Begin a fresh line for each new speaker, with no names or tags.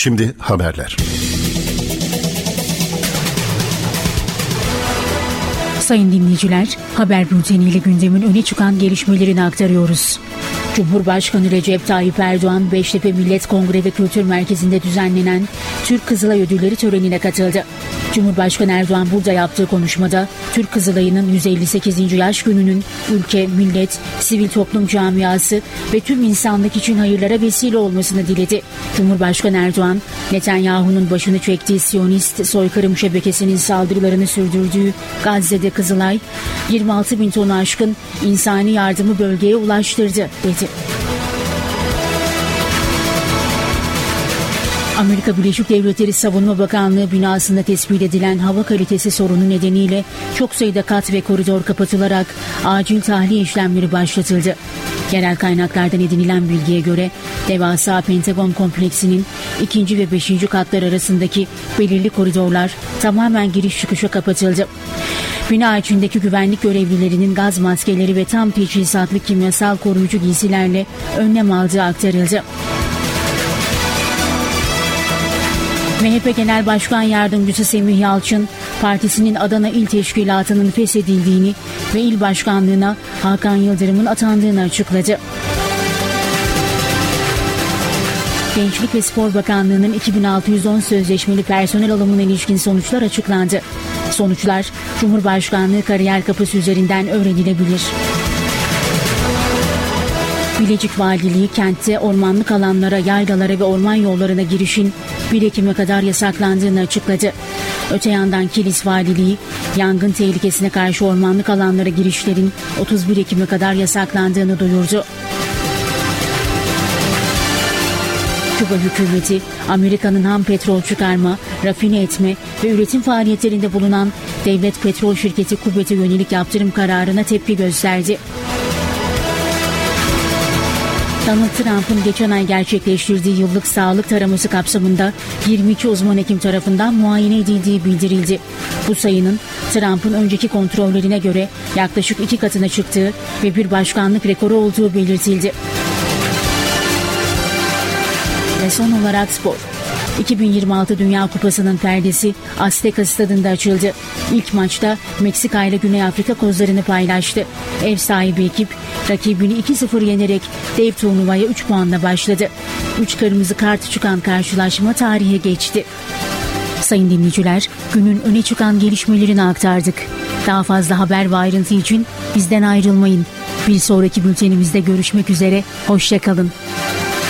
Şimdi haberler.
Sayın dinleyiciler, haber bülteniyle gündemin öne çıkan gelişmelerini aktarıyoruz. Cumhurbaşkanı Recep Tayyip Erdoğan, Beştepe Millet Kongre ve Kültür Merkezi'nde düzenlenen Türk Kızılay Ödülleri törenine katıldı. Cumhurbaşkanı Erdoğan burada yaptığı konuşmada Türk Kızılayı'nın 158. yaş gününün ülke, millet, sivil toplum camiası ve tüm insanlık için hayırlara vesile olmasını diledi. Cumhurbaşkanı Erdoğan, Netanyahu'nun başını çektiği Siyonist soykırım şebekesinin saldırılarını sürdürdüğü Gazze'de Kızılay, 26 bin tonu aşkın insani yardımı bölgeye ulaştırdı, dedi. Amerika Birleşik Devletleri Savunma Bakanlığı binasında tespit edilen hava kalitesi sorunu nedeniyle çok sayıda kat ve koridor kapatılarak acil tahliye işlemleri başlatıldı. Yerel kaynaklardan edinilen bilgiye göre devasa Pentagon kompleksinin 2. ve 5. katlar arasındaki belirli koridorlar tamamen giriş çıkışa kapatıldı. Bina içindeki güvenlik görevlilerinin gaz maskeleri ve tam teçhizatlı kimyasal koruyucu giysilerle önlem aldığı aktarıldı. MHP Genel Başkan Yardımcısı Semih Yalçın, partisinin Adana İl Teşkilatı'nın feshedildiğini ve il başkanlığına Hakan Yıldırım'ın atandığını açıkladı. Gençlik ve Spor Bakanlığı'nın 2610 sözleşmeli personel alımına ilişkin sonuçlar açıklandı. Sonuçlar, Cumhurbaşkanlığı kariyer kapısı üzerinden öğrenilebilir. Bilecik Valiliği kentte ormanlık alanlara, yaylalara ve orman yollarına girişin 1 Ekim'e kadar yasaklandığını açıkladı. Öte yandan Kilis Valiliği, yangın tehlikesine karşı ormanlık alanlara girişlerin 31 Ekim'e kadar yasaklandığını duyurdu. Küba hükümeti, Amerika'nın ham petrol çıkarma, rafine etme ve üretim faaliyetlerinde bulunan devlet petrol şirketi Kuvvet'e yönelik yaptırım kararına tepki gösterdi. Donald Trump'ın geçen ay gerçekleştirdiği yıllık sağlık taraması kapsamında 22 uzman hekim tarafından muayene edildiği bildirildi. Bu sayının Trump'ın önceki kontrollerine göre yaklaşık 2 katına çıktığı ve bir başkanlık rekoru olduğu belirtildi. Ve son olarak spor. 2026 Dünya Kupası'nın perdesi Azteca Stadında açıldı. İlk maçta Meksika ile Güney Afrika kozlarını paylaştı. Ev sahibi ekip rakibini 2-0 yenerek dev turnuvaya 3 puanla başladı. 3 kırmızı kart çıkan karşılaşma tarihe geçti. Sayın dinleyiciler, günün öne çıkan gelişmelerini aktardık. Daha fazla haber ve ayrıntı için bizden ayrılmayın. Bir sonraki bültenimizde görüşmek üzere, hoşça kalın.